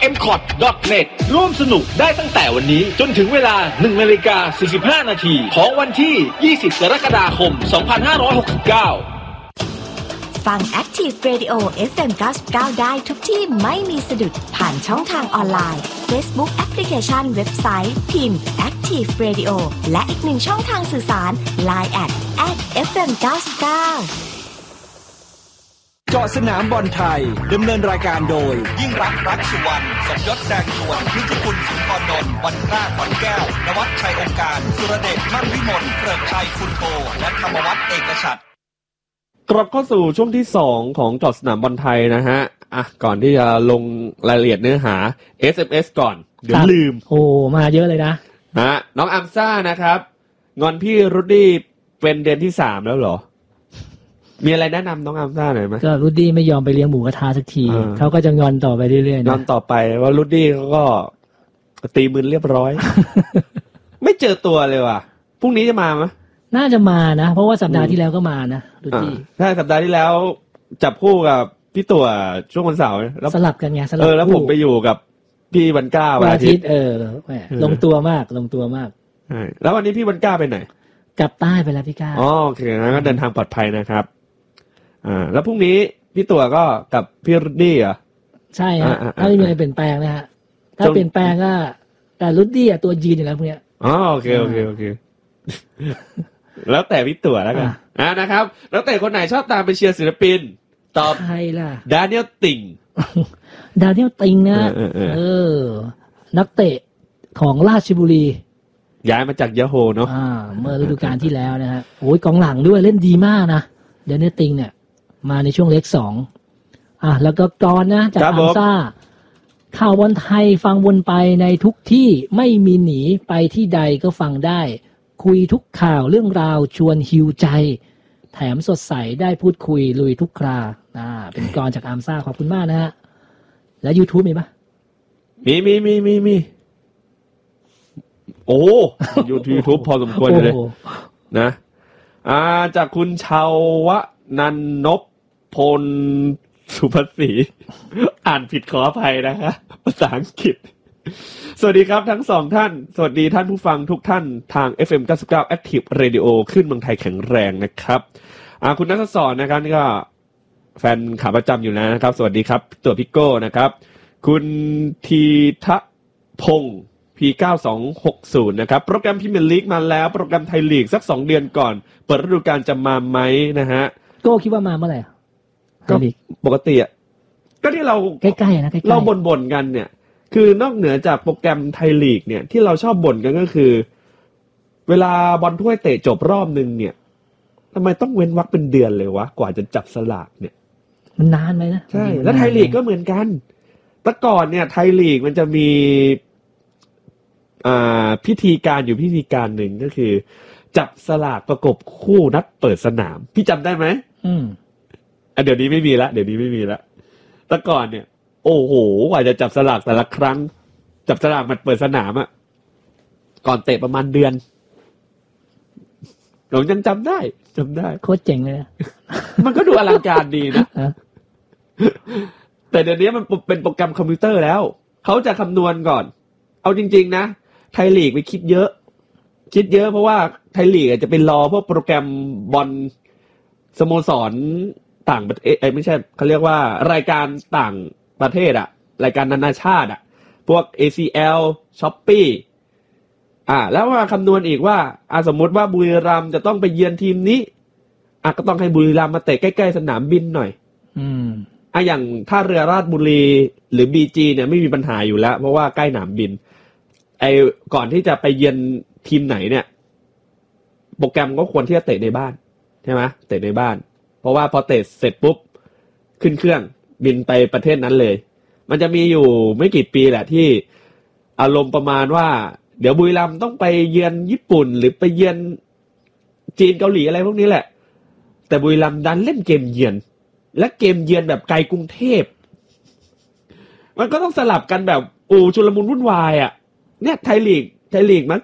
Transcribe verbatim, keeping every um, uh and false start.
เอ็มคอท ดอท เน็ต ร่วมสนุกได้ตั้งแต่วันนี้จนถึงเวลา หนึ่งนาฬิกาสี่สิบห้านาทีของวันที่ ยี่สิบ กรกฎาคม สองพันห้าร้อยหกสิบเก้าฟัง Active Radio เอฟ เอ็ม เก้าสิบเก้า ได้ทุกที่ไม่มีสะดุดผ่านช่องทางออนไลน์ Facebook แอปพลิเคชันเว็บไซต์พิมพ์ Active Radio และอีกหนึ่งช่องทางสื่อสาร ไลน์ แอท แอท เอฟ เอ็ม เก้าสิบเก้าเจาะสนามบอลไทยดำเนินรายการโดยยิ่งรักรักสุวรรณสมยศแดงนวลพิจิกุลสุนทรนนท์วันกล้าขอนแก้วนวัชชัยองค์การสุรเดชมั่นวิมลเกริกชัยคุณโตและธรรมวัฒน์เอกฉัตรกลับเข้าสู่ช่วงที่สองของเจาะสนามบอลไทยนะฮะอ่ะก่อนที่จะลงรายละเอียดเนื้อหา เอส เอ็ม เอส ก่อนเดี๋ยวลืมโอ้มาเยอะเลยนะฮะน้องอัมซ่านะครับงอนพี่รุดดี้เป็นเดือนที่สามแล้วเหรอมีอะไรแนะนำน้องอัมซ่าหน่อยไหมก็รุดดี้ไม่ยอมไปเลี้ยงหมูกระทะสักทีเขาก็จะงอนต่อไปเรื่อยๆนะงอนต่อไปว่ารุดดี้เขาก็ตีมือเรียบร้อย ไม่เจอตัวเลยว่ะพรุ่งนี้จะมาไหมน่าจะมานะเพราะว่าสัปดาห์ที่แล้วก็มานะรุดดี้ใช่สัปดาห์ที่แล้วจับคู่กับพี่ตัวช่วงวันเสาร์แล้วสลับกันไงสลับเออแล้วผมไปอยู่กับพี่วันก้าวันอาทิตย์เออแหมลงตัวมากลงตัวมากใช่แล้ววันนี้พี่วันก้าไปไหนกลับใต้ไปแล้วพี่ก้าอ๋อโอเคงั้นก็เดินทางปลอดภัยนะครับอ่าแล้วพรุ่งนี้พี่ตัวก็กับพี่รุดดี้เหรอใช่ฮะถ้าไม่มีอะไรเปลี่ยนแปลงนะฮะถ้าเปลี่ยนแปลงก็แต่รุดดี้อ่ะตัวยืนอยู่แล้วพวกเนี้ยอ๋อโอเคโอเคโอเคแล้วแต่พี่ตัวแล้วกันอ่านะครับแล้วแต่คนไหนชอบตามไปเชียร์ศิลปินตอบใครล่ะดานิเอลติงดานิเอลติงนะเออนักเตะของราชบุรีย้ายมาจากยะโฮเนาะอ่าเมื่อฤดูกาลที่แล้วนะฮะโอ้ยกองหลังด้วยเล่นดีมากนะดานิเอลติงเนี่ยมาในช่วงเล็กสองอ่ะแล้วก็กรนะจากอัมซ่าข่าวบอลไทยฟังวนไปในทุกที่ไม่มีหนีไปที่ใดก็ฟังได้คุยทุกข่าวเรื่องราวชวนฮิวใจแถมสดใสได้พูดคุยลุยทุกคราอ่าเป็นกรจากอัมซ่าขอบคุณมากนะฮะแล้ว YouTube มีปะมีมีมีมีมีโอ้ YouTube พอสมควรเลยนะอ่าจากคุณชาวนันนพพลสุภศรีอ่านผิดขออภัยนะคะภาษาอังกฤษสวัสดีครับทั้งสองท่านสวัสดีท่านผู้ฟังทุกท่านทาง เอฟ เอ็ม เก้าสิบเก้า Active Radio ขึ้นเมืองไทยแข็งแรงนะครับอ่าคุณณัฐศรนะครับนี่ก็แฟนขาประจำอยู่แล้วนะครับสวัสดีครับตัวพิโก้นะครับคุณทีทะพงศ์ พี เก้าสองหกศูนย์ นะครับโปรแกรมพรีเมียร์ลีกมาแล้วโปรแกรมไทยลีกสักสองเดือนก่อนเปิดฤดูกาลจะมาไหมนะฮะโก้คิดว่ามาเมื่อไหร่ก็ปกติอ่ะก็ที่เราใกล้ๆนะใกล้ๆเราบ่นๆกันเนี่ยคือนอกเหนือจากโปรแกรมไทยลีกเนี่ยที่เราชอบบ่นกันก็คือเวลาบอลถ้วยเตะจบรอบนึงเนี่ยทำไมต้องเว้นวรรคเป็นเดือนเลยวะกว่าจะจับสลากเนี่ยมันนานไหมนะใช่แล้วไทยลีกก็เหมือนกันแต่ก่อนเนี่ยไทยลีกมันจะมีอ่าพิธีการอยู่พิธีการหนึ่งก็คือจับสลากประกบคู่นัดเปิดสนามพี่จำได้ไหมอืมอ่ะเดี๋ยวนี้ไม่มีละเดี๋ยวนี้ไม่มีละแต่ก่อนเนี่ยโอ้โหกว่าจะจับสลากแต่ละครั้งจับสลากมันเปิดสนามอ่ะก่อนเตะประมาณเดือนผมยังจำได้จำได้โคตรเจ๋งเลยมันก็ดูอลังการดีนะ แต่เดี๋ยวนี้มันเป็นโปรแกรมคอมพิวเตอร์แล้วเขาจะคำนวณก่อนเอาจริงๆนะไทยลีกไปคิดเยอะคิดเยอะเพราะว่าไทยลีกจะเป็นรอพวกโปรแกรมบอลสโมสรต่างประเทศไม่ใช่เขาเรียกว่ารายการต่างประเทศอะรายการนานาชาติอะพวก เอ ซี แอล Shopee อ่าแล้วว่าคำนวณอีกว่าอ่าสมมติว่าบุรีรัมย์จะต้องไปเยือนทีมนี้อ่ะก็ต้องให้บุรีรัมย์มาเตะใกล้ๆสนามบินหน่อยอืมอ่ะอย่างท่าเรือราชบุรีหรือ บี จี เนี่ยไม่มีปัญหาอยู่แล้วเพราะว่าใกล้สนามบินไอ้ก่อนที่จะไปเยือนทีมไหนเนี่ยโปรแกรมก็ควรที่จะเตะในบ้านใช่ไหมเตะในบ้านเพราะว่าพอเตะเสร็จปุ๊บขึ้นเครื่องบินไปประเทศนั้นเลยมันจะมีอยู่ไม่กี่ปีแหละที่อารมณ์ประมาณว่าเดี๋ยวบุรีรัมย์ต้องไปเยือนญี่ปุ่นหรือไปเยือนจีนเกาหลีอะไรพวกนี้แหละแต่บุรีรัมย์ดันเล่นเกมเยือนและเกมเยือนแบบไกลกรุงเทพมันก็ต้องสลับกันแบบโอ้ชุลมุนวุ่นวายอ่ะเนี่ยไทยลีกไทยลีกมัก